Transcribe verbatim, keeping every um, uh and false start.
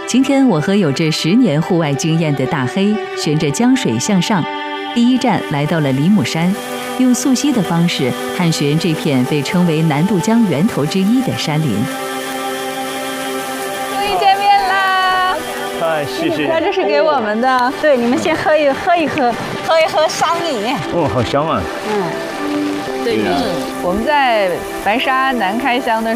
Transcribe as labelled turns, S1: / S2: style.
S1: 今天我和有着十年户外经验的大黑，循着江水向上，第一站来到了梨木山，用溯溪的方式探寻这片被称为南渡江源头之一的山林。
S2: 终于见面啦！
S3: 哎，谢谢。
S2: 那这是给我们的，
S4: 对，你们先喝一喝一喝，喝一喝桑饮。
S3: 哦，好香啊！
S4: 嗯，
S2: 对，我们在白沙南开乡的